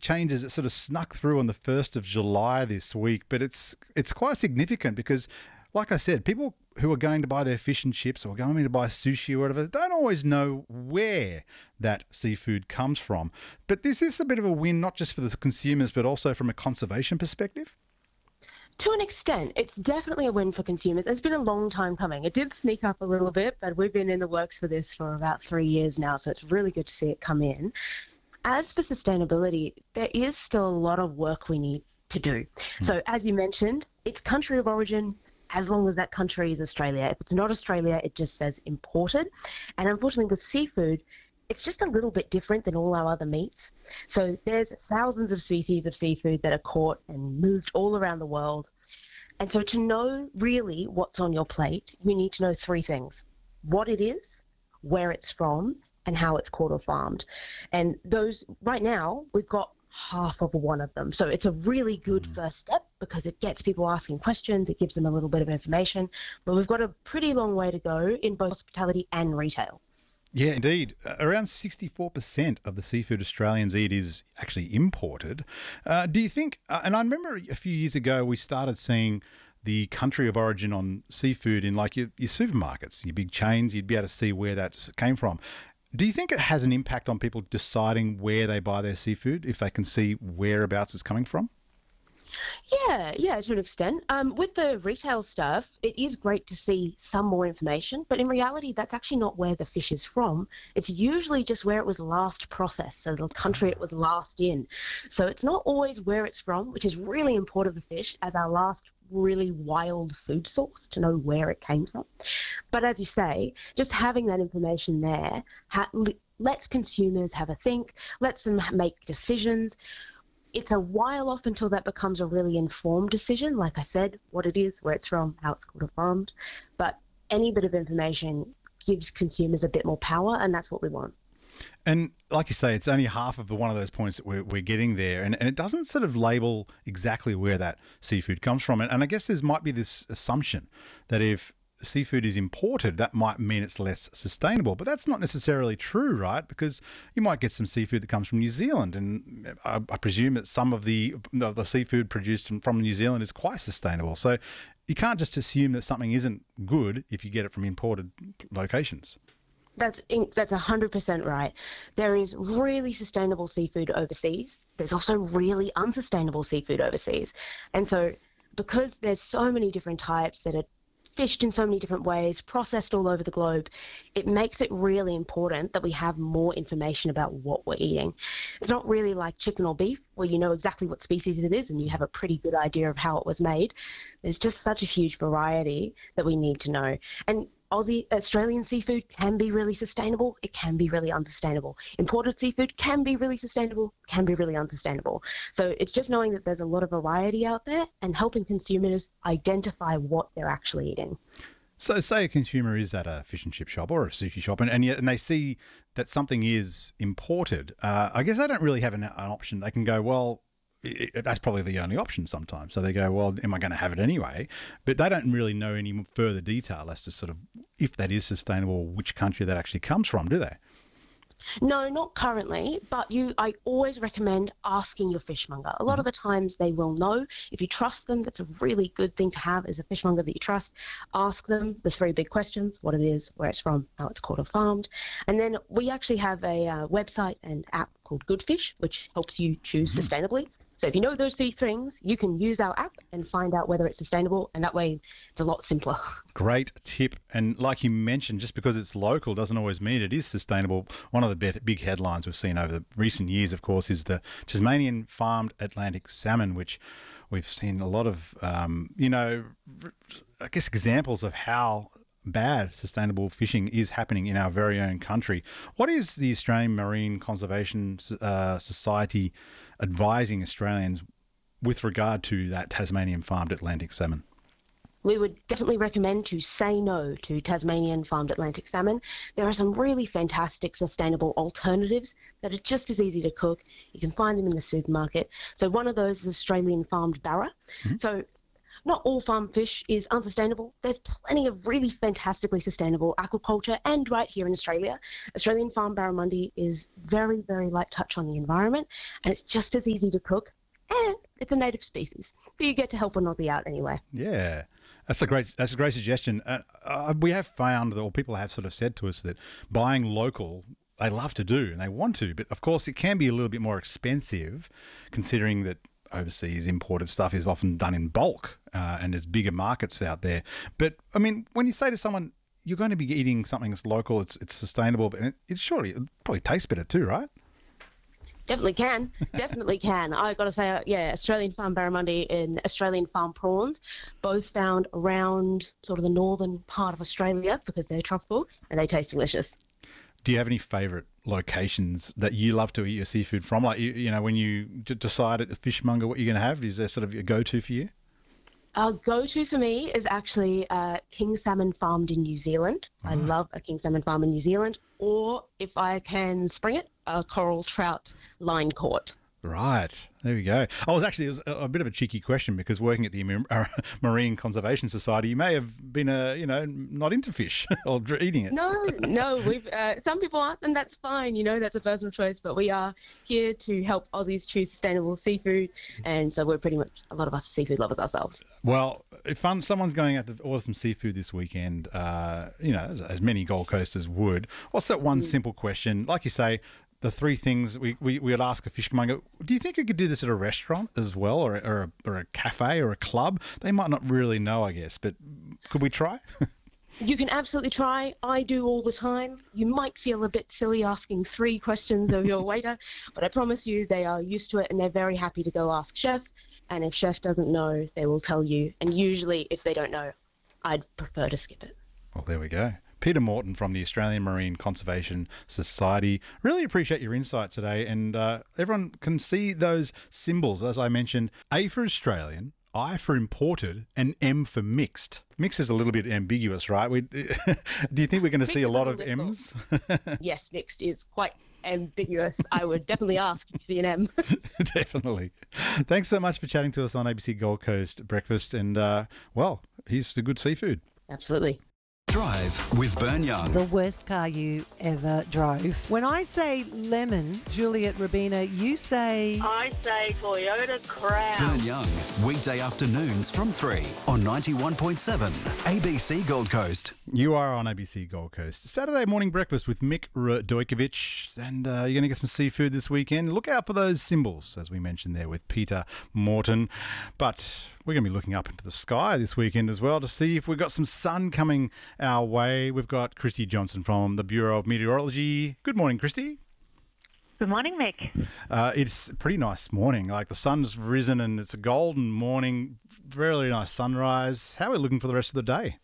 changes that sort of snuck through on the 1st of July this week, but it's quite significant because, like I said, people who are going to buy their fish and chips or going to buy sushi or whatever don't always know where that seafood comes from. But this is a bit of a win, not just for the consumers, but also from a conservation perspective. To an extent, it's definitely a win for consumers. It's been a long time coming. It did sneak up a little bit, but we've been in the works for this for about 3 years now, so it's really good to see it come in. As for sustainability, there is still a lot of work we need to do. So as you mentioned, it's country of origin as long as that country is Australia. If it's not Australia, it just says imported. And unfortunately with seafood, it's just a little bit different than all our other meats. So there's thousands of species of seafood that are caught and moved all around the world. And so to know really what's on your plate, you need to know three things: what it is, where it's from, and how it's caught or farmed. And those, right now, we've got half of one of them. So it's a really good first step because it gets people asking questions, it gives them a little bit of information. But we've got a pretty long way to go in both hospitality and retail. Yeah, indeed. Around 64% of the seafood Australians eat is actually imported. Do you think, and I remember a few years ago we started seeing the country of origin on seafood in like your supermarkets, your big chains, you'd be able to see where that came from. Do you think it has an impact on people deciding where they buy their seafood if they can see whereabouts it's coming from? Yeah, to an extent. With the retail stuff, it is great to see some more information, but in reality, that's actually not where the fish is from. It's usually just where it was last processed, so the country it was last in. So it's not always where it's from, which is really important for fish as our last really wild food source, to know where it came from. But as you say, just having that information there lets consumers have a think, lets them make decisions. It's a while off until that becomes a really informed decision. Like I said, what it is, where it's from, how it's caught or farmed. But any bit of information gives consumers a bit more power, and that's what we want. And like you say, it's only half of one of those points that we're getting there. And it doesn't sort of label exactly where that seafood comes from. And I guess there might be this assumption that if seafood is imported, that might mean it's less sustainable. But that's not necessarily true, right? Because you might get some seafood that comes from New Zealand. And I presume that some of the seafood produced from New Zealand is quite sustainable. So you can't just assume that something isn't good if you get it from imported locations. That's 100% right. There is really sustainable seafood overseas. There's also really unsustainable seafood overseas. And so because there's so many different types that are fished in so many different ways, processed all over the globe, it makes it really important that we have more information about what we're eating. It's not really like chicken or beef where you know exactly what species it is and you have a pretty good idea of how it was made. There's just such a huge variety that we need to know. And Australian seafood can be really sustainable, it can be really unsustainable. Imported seafood can be really sustainable, can be really unsustainable. So it's just knowing that there's a lot of variety out there and helping consumers identify what they're actually eating. So say a consumer is at a fish and chip shop or a sushi shop and they see that something is imported. I guess they don't really have an option. They can go, well, that's probably the only option sometimes. So they go, well, am I going to have it anyway? But they don't really know any further detail as to sort of if that is sustainable, which country that actually comes from, do they? No, not currently, but I always recommend asking your fishmonger. A lot of the times they will know. If you trust them, that's a really good thing to have as a fishmonger that you trust. Ask them the three big questions: what it is, where it's from, how it's caught or farmed. And then we actually have a website and app called Goodfish, which helps you choose sustainably. So if you know those three things, you can use our app and find out whether it's sustainable, and that way it's a lot simpler. Great tip. And like you mentioned, just because it's local doesn't always mean it is sustainable. One of the big headlines we've seen over the recent years, of course, is the Tasmanian farmed Atlantic salmon, which we've seen a lot of, I guess examples of how bad sustainable fishing is happening in our very own country. What is the Australian Marine Conservation Society advising Australians with regard to that Tasmanian farmed Atlantic salmon? We would definitely recommend to say no to Tasmanian farmed Atlantic salmon. There are some really fantastic sustainable alternatives that are just as easy to cook. You can find them in the supermarket. So one of those is Australian farmed barra. So not all farm fish is unsustainable. There's plenty of really fantastically sustainable aquaculture, and right here in Australia, Australian farm barramundi is very, very light touch on the environment, and it's just as easy to cook, and it's a native species, so you get to help an Aussie out anyway. Yeah. That's a great suggestion. We have found, or people have sort of said to us, that buying local, they love to do and they want to, but of course it can be a little bit more expensive, considering that overseas imported stuff is often done in bulk, and there's bigger markets out there. But I mean, when you say to someone you're going to be eating something that's local, it's sustainable, but it probably tastes better too, right? Definitely can. Definitely can. I got to say, Australian farm barramundi and Australian farm prawns, both found around sort of the northern part of Australia because they're tropical and they taste delicious. Do you have any favourite locations that you love to eat your seafood from? Like, you know, when you decide at the fishmonger what you're going to have, is there sort of a go-to for you? Go-to for me is actually king salmon farmed in New Zealand. I love a king salmon farm in New Zealand. Or if I can spring it, a coral trout line caught. Right. There we go. It was a bit of a cheeky question because working at the Marine Conservation Society, you may have been not into fish or eating it. No. We've some people aren't, and that's fine. You know, that's a personal choice. But we are here to help Aussies choose sustainable seafood, and so we're pretty much a lot of us are seafood lovers ourselves. Well, if someone's going out to order some seafood this weekend, as many Gold Coasters would, what's that one simple question? Like you say, the three things we would ask a fishmonger, do you think you could do this at a restaurant as well, or a cafe or a club? They might not really know, I guess, but could we try? You can absolutely try. I do all the time. You might feel a bit silly asking 3 questions of your waiter, but I promise you they are used to it and they're very happy to go ask chef. And if chef doesn't know, they will tell you. And usually if they don't know, I'd prefer to skip it. Well, there we go. Peter Morton from the Australian Marine Conservation Society. Really appreciate your insight today. And everyone can see those symbols, as I mentioned, A for Australian, I for imported, and M for mixed. Mixed is a little bit ambiguous, right? Do you think we're going to see a lot of M's? Yes, mixed is quite ambiguous. I would definitely ask if you see an M. Definitely. Thanks so much for chatting to us on ABC Gold Coast Breakfast. And, here's the good seafood. Absolutely. Drive with Burn Young. The worst car you ever drove. When I say lemon, Juliet Rabina, you say... I say Toyota Crown. Burn Young, weekday afternoons from 3 on 91.7 ABC Gold Coast. You are on ABC Gold Coast. Saturday morning breakfast with Mick Radojkovic, and you're going to get some seafood this weekend. Look out for those symbols, as we mentioned there with Peter Morton. But we're going to be looking up into the sky this weekend as well to see if we've got some sun coming our way. We've got Christy Johnson from the Bureau of Meteorology. Good morning, Christy. Good morning, Mick. It's a pretty nice morning. Like the sun's risen and it's a golden morning, really nice sunrise. How are we looking for the rest of the day?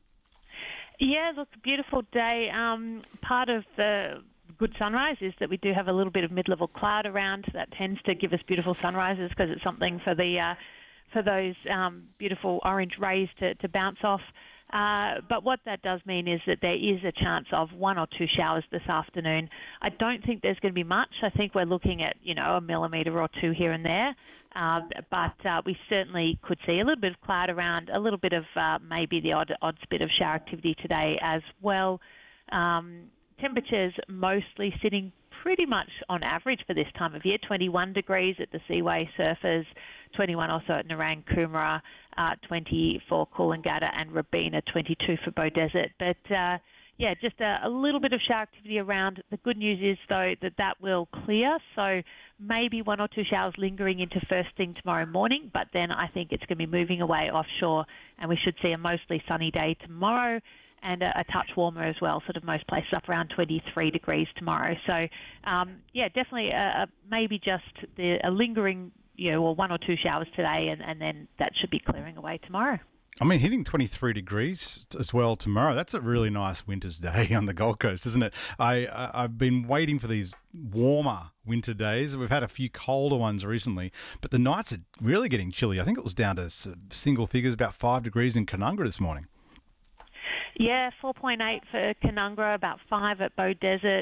Yeah, look, beautiful day. Part of the good sunrise is that we do have a little bit of mid-level cloud around. That tends to give us beautiful sunrises because it's something for those beautiful orange rays to bounce off. But what that does mean is that there is a chance of 1 or 2 showers this afternoon. I don't think there's going to be much. I think we're looking at, a millimetre or 2 here and there. But we certainly could see a little bit of cloud around, a little bit of maybe the odd bit of shower activity today as well. Temperatures mostly sitting pretty much on average for this time of year, 21 degrees at the Seaway Surfers, 21 also at Nerang Coomera, 20 for Coolangatta and Robina, 22 for Beaudesert. But just a little bit of shower activity around. The good news is, though, that will clear. So maybe 1 or 2 showers lingering into first thing tomorrow morning, but then I think it's going to be moving away offshore and we should see a mostly sunny day tomorrow and a touch warmer as well, sort of most places up around 23 degrees tomorrow. So, definitely maybe just a lingering, or 1 or 2 showers today and then that should be clearing away tomorrow. I mean, hitting 23 degrees as well tomorrow, that's a really nice winter's day on the Gold Coast, isn't it? I've been waiting for these warmer winter days. We've had a few colder ones recently, but the nights are really getting chilly. I think it was down to single figures, about 5 degrees in Canungra this morning. Yeah, 4.8 for Canungra, about 5 at Beaudesert.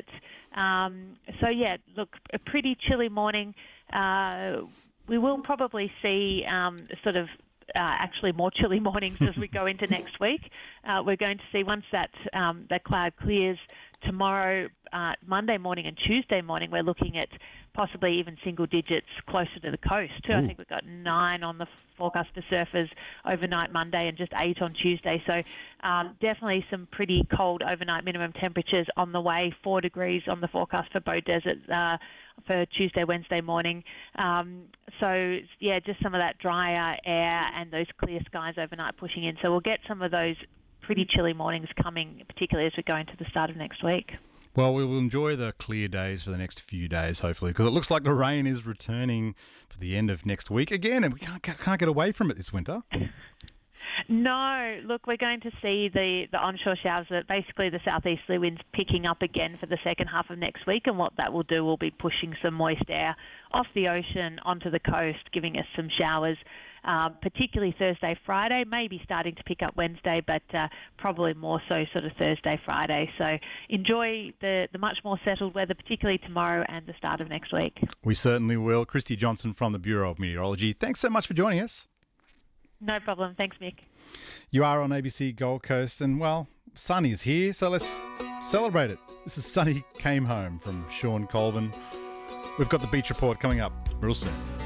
Look, a pretty chilly morning. We will probably see sort of actually more chilly mornings as we go into next week. We're going to see once that cloud clears tomorrow, Monday morning and Tuesday morning, we're looking at possibly even single digits closer to the coast too. I think we've got 9 on the forecast for surfers overnight Monday and just 8 on Tuesday. So definitely some pretty cold overnight minimum temperatures on the way. 4 degrees on the forecast for Beaudesert for Tuesday, Wednesday morning. So yeah, just some of that drier air and those clear skies overnight pushing in. So we'll get some of those pretty chilly mornings coming, particularly as we go into the start of next week. Well, we will enjoy the clear days for the next few days, hopefully, because it looks like the rain is returning for the end of next week again, and we can't get away from it this winter. No, look, we're going to see the onshore showers, basically the southeasterly winds picking up again for the second half of next week, and what that will do will be pushing some moist air off the ocean onto the coast, giving us some showers, particularly Thursday, Friday, maybe starting to pick up Wednesday, but probably more so sort of Thursday, Friday. So enjoy the much more settled weather, particularly tomorrow and the start of next week. We certainly will. Christy Johnson from the Bureau of Meteorology, thanks so much for joining us. No problem. Thanks, Mick. You are on ABC Gold Coast, and, well, Sunny's here, so let's celebrate it. This is Sunny Came Home from Sean Colvin. We've got the beach report coming up real soon.